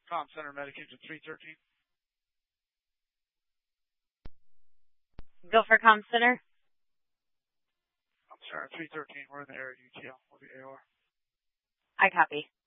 Comm Center, Medicaid to 313. Go for Comm Center. I'm sorry, 313. We're in the area UTL. We'll be AOR. I copy.